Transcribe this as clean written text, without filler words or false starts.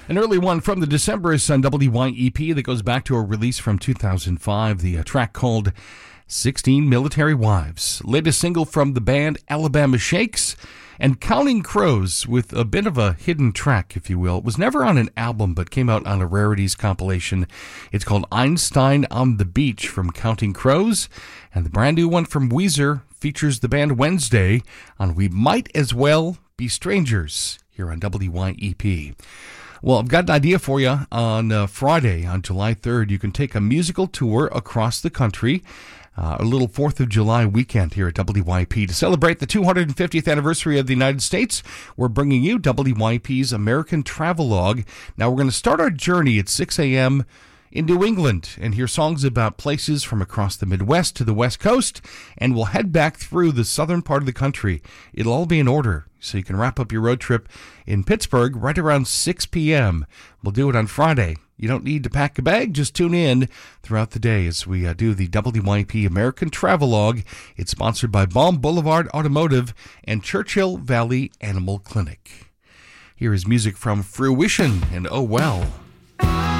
An early one from the Decemberists on WYEP that goes back to a release from 2005, the track called 16 Military Wives. Latest single from the band Alabama Shakes, and Counting Crows with a bit of a hidden track, if you will. It was never on an album, but came out on a Rarities compilation. It's called Einstein on the Beach from Counting Crows, and the brand new one from Weezer features the band Wednesday on We Might As Well Be Strangers here on WYEP. Well, I've got an idea for you. On Friday, on July 3rd, you can take a musical tour across the country. A little 4th of July weekend here at WYP. To celebrate the 250th anniversary of the United States, we're bringing you WYP's American Travelogue. Now, we're going to start our journey at 6 a.m. in New England and hear songs about places from across the Midwest to the West Coast, and we'll head back through the southern part of the country. It'll all be in order, so you can wrap up your road trip in Pittsburgh right around 6 p.m. We'll do it on Friday. You don't need to pack a bag. Just tune in throughout the day as we do the WYP American Travelogue. It's sponsored by Balm Boulevard Automotive and Churchill Valley Animal Clinic. Here is music from Fruition and Oh Well.